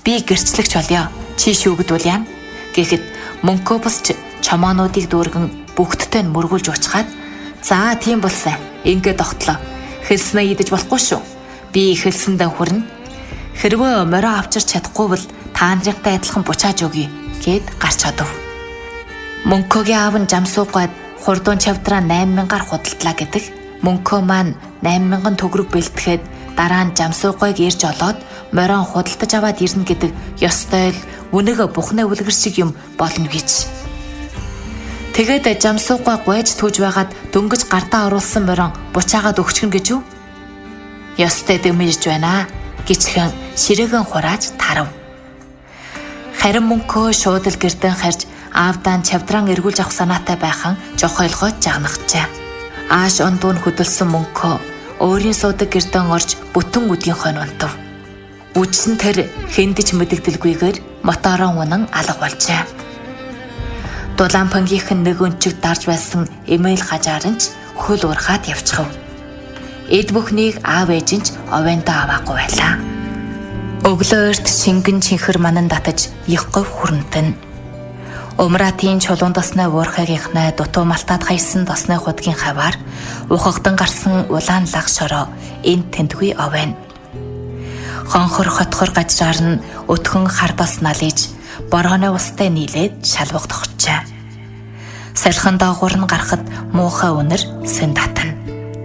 Би гэрчлэгч болё. Чи шүүгдвэл яам? Гэхэд мөнхөө босч чамаануудыг дүүргэн бүгдтэй нь мөргүүлж уучгаад за тийм болсон. Ингээд тогтлоо. Хэлснээ идэж болохгүй шүү. Би хэлсэндээ хүрнэ. Хэрвээ морио авчирч чадахгүй бол та нартай адилхан бучааж өгье гэд гарч чадав. Мөнхөгийн аав нь жамсуугаад хурдуун чавдраа 8,000-аар худалдлаа гэдэг. Мөнхөө маань 8,000 төгрөг бэлтгэхэд дараа нь жамсуугойг ирж олоод морион худалдаж аваад ирнэ гэдэг ёстой л үнэг бухны үлгэр шиг юм болно гэж. Тэгээд жамсуугой гойж түүж байгаад дөнгөж гардаа оруулсан морион бучаагаад өгчихнэ гэж юу? Ёстой дэмэрж байна гिचхэн ширээгэн хурааж тарав. Харин мөнхөө шууд л гэрдэн харж аавдаа чавдран эргүүлж авах санаатай байхан жохойлгоод жагнахжээ. Ааш ондуун хөдөлсөн мөнхөө өөрийн суудаг гэрдэн орж бүтэн үдгийнхөө нунтав. Үжсэн тэр хэндэж мэдэгдэлгүйгээр мотороо унан алга болжээ. Дулаан пангийнхэн нэг өнчиг дарж байсан эмэйл гажааранч хөл урахад явчихав. Эд бүхнийг аав ээж нь овондоо аваагүй байлаа. Өглөөрт шингэн чихэр манан татаж их говь хүрнтэн. Умратын чулуун тосны уурхагийнхнаа дутуу малтаад хайсан тосны худгийн хаваар ухагдан гарсан улаан лаг шороо энд тэндгүй овоно. Хонхор хотхор гажраар нь өтгөн хардас налиж борооны устай нийлээд шалвах тогтжээ. Салхин доогуур нь гарахад муухай үнэр сэн татна.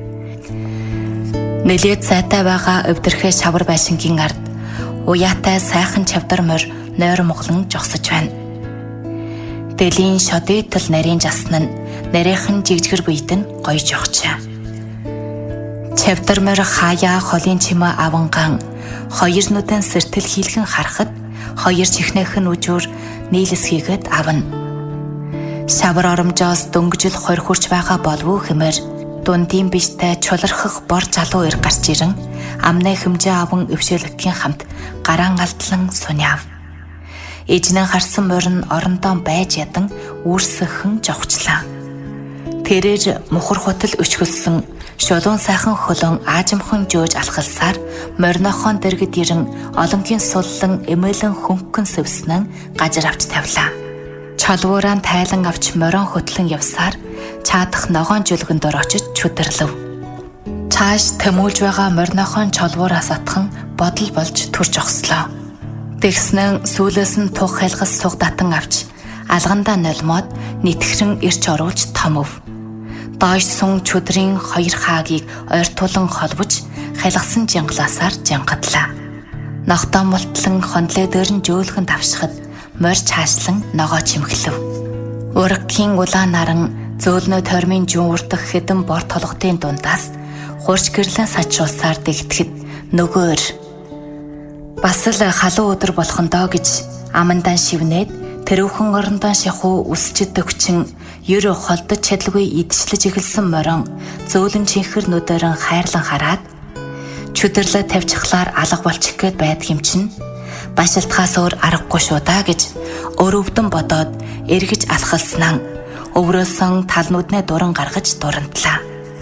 Нэлээд сайтай байгаа өвдөрхөө шавар байшингийн ард уяатай сайхан чавдар морь нойр моглон жогсож байна. Дэлийн шодитл нарийн жасна нь нарийнхан жигжгэр бийд нь гоё жогчаа. Чавдар морь хаяа холын чимээ аванган хоёр нүдэн сэртэл хийлгэн харахад хоёр чихнэхэн үжүүр нийлэс хийгээд авна. Шавар оромжоос дөнгөжл хорь хурч байгаа болов хэмээр дундын биштэй чулархах бор залуу ир гарч ирэн амны хэмжээ аван өвшөөлөгтгийн хамт гараан алдлан суняв. Эжнэн харсан морин орондоо байж ядан үүрсэхэн жовчлаа. Тэрээр мухар хутал өчгөлсөн шулуун сайхан хөлөн аажимхан жөөж алхалсаар моринохон дэргэд ирэн олонгийн суллан эмээлэн хөнгөн сэвснэн гажир авч тавилаа. Чалуурaan тайлан авч морин хөтлөн явсаар чаадах ногоон жүлгэн дор очиж чүдэрлэв. Цааш тэмүүлж байгаа моринохон чалуураас атхан бодол болж төрж огслоо. Тэгснэн сүүлээс нь тух хайлгас суг датан авч алгандаа нулимод нэтгэрэн ирч оруулж томов. Доош сун чүдрийн хоёр хаагийг ойртуулан холбож хайлгасан жинглаасаар жингадлаа. Ногтоо мултлан хондлоо дээр нь жөөлгөн давшихад морь цаашлан ногоо чимэглэв. Урагхийн улаан наран зөөлнөө тормын жуун урдах хэдэн бор толготын дундаас хурж гэрлэн сачруулсаар дэгтгэд нөгөөр бас л халуун өдөр болохондоо гэж амандан шивнээд тэрүүхэн орондоо шахуу үсчид өгчин ер холдож чадалгүй идчлэж эхэлсэн морин зөөлөн чихэр нүдэрэн хайрлан хараад чүдэрлээ тавьчихлаар алга болчих гээд байдаг юм чинь башилтхаас өөр аргагүй шүү даа гэж өрөвдөн бодоод эргэж алхалснаа өврөөсөн тал нүднээ дуран гаргаж дурантлаа.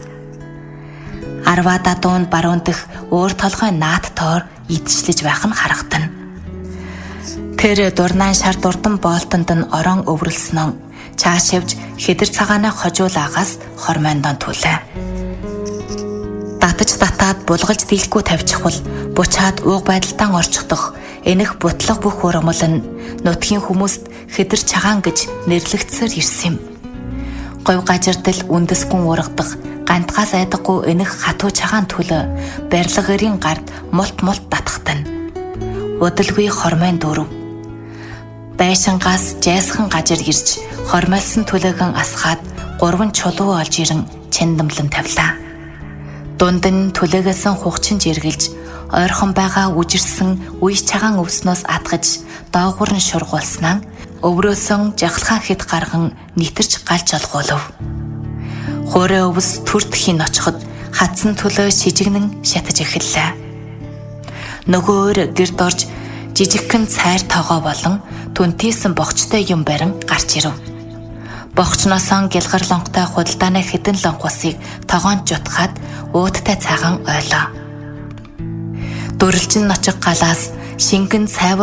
Арва дадуунд баруун дэх өөр толгой наат тоор идчлэж байх нь харагдана. Тэр дурнаан шар дурдан боолтонд нь орон өврөлснөн цаашивж хэдэр цагааны хожуулаагаас хормойндон түлээ. Татаж татаад булгалж дийлэхгүй тавьчихвал бучаад ууг байдалтан орчихдох энэх бутлаг бүх ургамал нь нутгийн хүмүүст хэдэр цагаан гэж нэрлэгдсээр ирсэн юм. Говь гажирдал үндэсгүн ургадах гантгаас айдаггүй энэх хатуу цагаан төлөө барилгын гард мулт татахтана. Удалгүй хормойн дөрөв. Байшингаас жайсхан гажир ирж хормойлсон төлөөгөн асгаад 3 чулуу олж ирэн чандамлан тавилаа. Дунд нь төлөөгөөсөн хугчин жиргэлж ойрхон байгаа үжирсэн үе цагаан өвснөөс атгаж доогуур нь шургуулснаа өврөөсөн жахалхан хэд гарган нитэрч галж олгуулв. Хуурай өвс төрд хин очиход хатсан төлөө шижигнэн шатаж эхэллээ. Нөгөөр гэрд орж жижигхэн цайр тоогоо болон түнтээсэн богчтой юм барин гарч ирэв. Богчноосоо гялгар лонхтой худалдааны хэдэн лонхосыг тогоонд жутгаад ууттай цагаан ойлоо. Дүрлжин ночих галаас шингэн цайвар